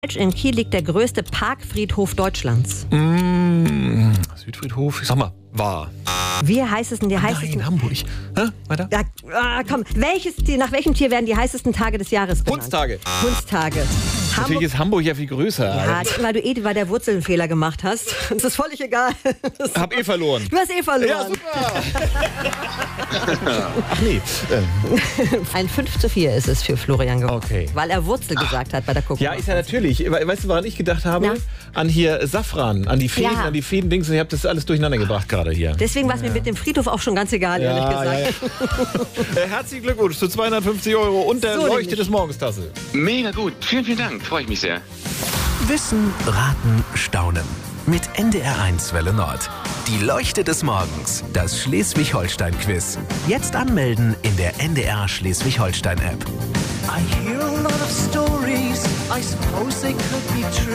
In Kiel liegt der größte Parkfriedhof Deutschlands. Südfriedhof, sag mal, war. Wie heißt es denn? Nein, Hamburg. Hä? Weiter? Ja, komm, nach welchem Tier werden die heißesten Tage des Jahres genannt? Hundstage. Hundstage. Natürlich ist Hamburg ja viel größer. Ja, weil du Wurzelfehler gemacht hast. Das ist völlig egal. Hab verloren. Du hast verloren. Ja, super. Ach nee. Ein 5:4 ist es für Florian geworden. Okay. Weil er Wurzel gesagt hat bei der Kokos. Ja, ist ja natürlich. Weißt du, woran ich gedacht habe? Na? An hier Safran, an die Fäden, Ja. an die Fäden-Dings. Ich habe das alles durcheinander gebracht gerade hier. Deswegen war es mir mit dem Friedhof auch schon ganz egal, ehrlich gesagt. Ja. Herzlichen Glückwunsch zu 250 € und der So Leuchte nämlich. des Morgenstasse. Mega gut. Vielen, vielen Dank. Freue ich mich sehr. Wissen, raten, staunen. Mit NDR1 Welle Nord. Die Leuchte des Morgens. Das Schleswig-Holstein-Quiz. Jetzt anmelden in der NDR Schleswig-Holstein-App. I hear a lot of stories, I suppose they could be true.